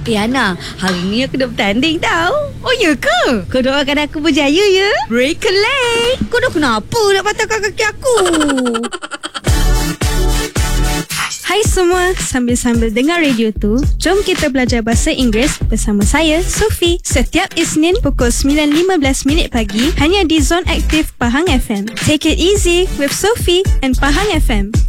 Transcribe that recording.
Ana, hari ni aku dah bertanding tau. Oh ya ke? Kau doakan aku berjaya ya. Break a leg. Kau dah kenapa nak patahkan kaki aku? Hai semua, sambil-sambil dengar radio tu, jom kita belajar bahasa Inggeris bersama saya, Sufi. Setiap Isnin pukul 9.15 pagi hanya di Zone Aktif Pahang FM. Take it easy with Sufi and Pahang FM.